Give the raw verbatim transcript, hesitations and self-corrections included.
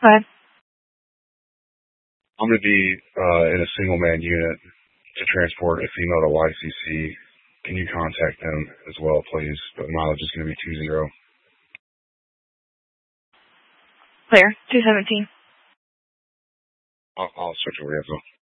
ahead. I'm going to be uh, in a single man unit to transport a female to Y C C. Can you contact them as well, please? The mileage is going to be two zero. Clear. two seventeen. I'll, I'll switch over.